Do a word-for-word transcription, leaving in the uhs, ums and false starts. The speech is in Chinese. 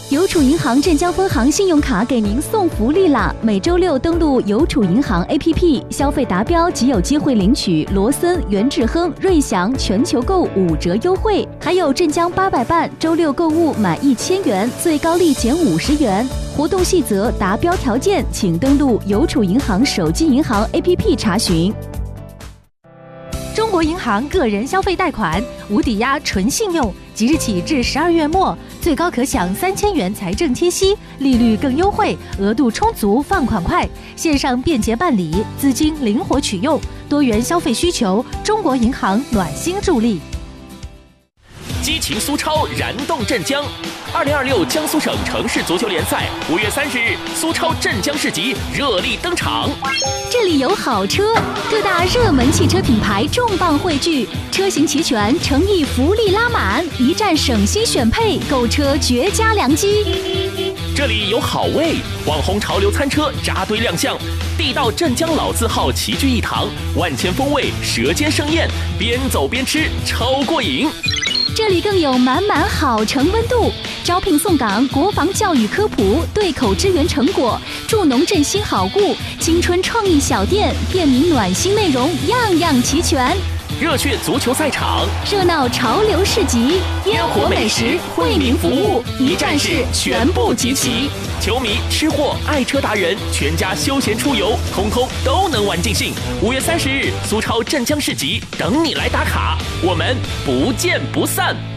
邮储银行镇江分行信用卡给您送福利啦！每周六登录邮储银行 A P P， 消费达标即有机会领取罗森、元智亨、瑞祥全球购五折优惠，还有镇江八百办周六购物满一千元最高立减五十元。活动细则、达标条件，请登录邮储银行手机银行 A P P 查询。 中国银行个人消费贷款无抵押纯信用，即日起至十二月末，最高可享三千元财政贴息，利率更优惠，额度充足，放款快，线上便捷办理，资金灵活取用，多元消费需求，中国银行暖心助力。 激情苏超，燃动镇江。二零二六江苏省城市足球联赛五月三十日，苏超镇江市集热力登场。 这里有好车，各大热门汽车品牌重磅汇聚，车型齐全，诚意福利拉满，一站省心选配，购车绝佳良机。 这里有好味，网红潮流餐车扎堆亮相，地道镇江老字号齐聚一堂，万千风味，舌尖盛宴，边走边吃，超过瘾。 这里更有满满好城温度，招聘送岗，国防教育科普，对口支援成果，助农振兴好故，青春创意小店，便民暖心内容，样样齐全。 热血足球赛场， 热闹潮流市集，烟火美食，惠民服务，一站式全部集齐。 球迷、吃货、爱车达人，全家休闲出游，通通都能玩尽兴。五月三十日，苏超镇江市集等你来打卡，我们不见不散。